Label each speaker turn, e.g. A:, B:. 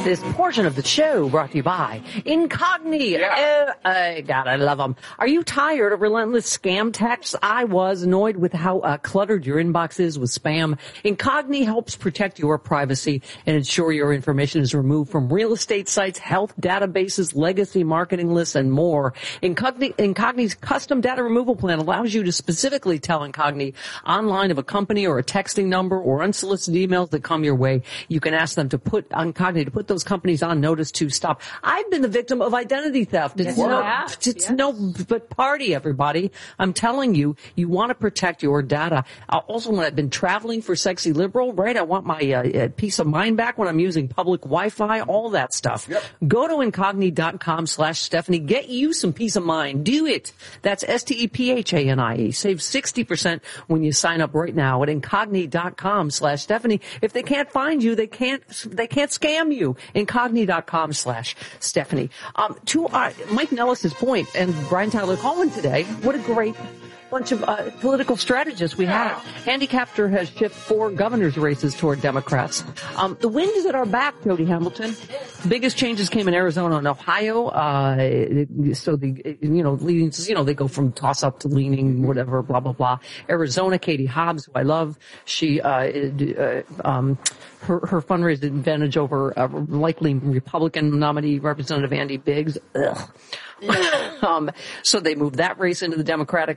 A: This portion of the show brought to you by Incogni. God, I love them. Are you tired of relentless scam texts? I was annoyed with how cluttered your inbox is with spam. Incogni helps protect your privacy and ensure your information is removed from real estate sites, health databases, legacy marketing lists, and more. Incogni's custom data removal plan allows you to specifically tell Incogni online of a company or a texting number or unsolicited emails that come your way. You can ask them to put Incogni to put those companies on notice to stop. I've been the victim of identity theft. It's no but party, everybody. I'm telling you, you want to protect your data. Also, when I've been traveling for Sexy Liberal, right, I want my peace of mind back when I'm using public Wi-Fi, all that stuff. Yep. Go to Incogni.com/Stephanie. Get you some peace of mind. Do it. That's STEPHANIE. Save 60% when you sign up right now at Incogni.com/Stephanie. If they can't find you, they can't scam you. Incogni.com/Stephanie. To Mike Nellis's point and Brian Tyler Cohen today, what a great bunch of political strategists we have. Andy Kaptur has shifted 4 governor's races toward Democrats. The wind is at our back, Jody Hamilton. The biggest changes came in Arizona and Ohio. So leading, they go from toss up to leaning, whatever, blah, blah, blah. Arizona, Katie Hobbs, who I love, she, her fundraising advantage over likely Republican nominee Representative Andy Biggs. Ugh. So they moved that race into the Democratic